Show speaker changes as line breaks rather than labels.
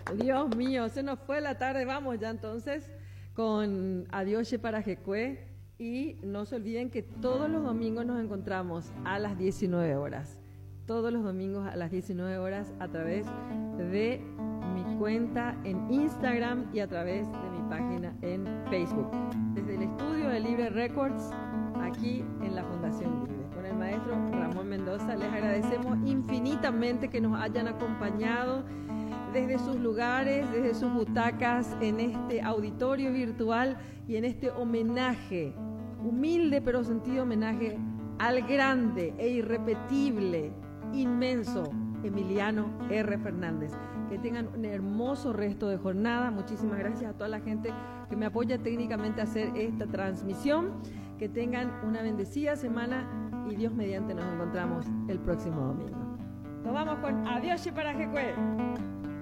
Dios mío, se nos fue la tarde. Vamos ya entonces con Adiós para Jecue. Y no se olviden que todos los domingos nos encontramos a las 19 horas. Todos los domingos a las 19 horas a través de mi cuenta en Instagram y a través de mi página en Facebook. Desde el estudio de Libre Records, aquí en la Fundación Libre. Con el maestro Ramón Mendoza les agradecemos infinitamente que nos hayan acompañado desde sus lugares, desde sus butacas, en este auditorio virtual y en este homenaje, humilde pero sentido homenaje al grande e irrepetible, inmenso Emiliano R. Fernández. Que tengan un hermoso resto de jornada. Muchísimas gracias a toda la gente que me apoya técnicamente a hacer esta transmisión. Que tengan una bendecida semana y Dios mediante nos encontramos el próximo domingo. Nos vamos con Adiós para Jecue.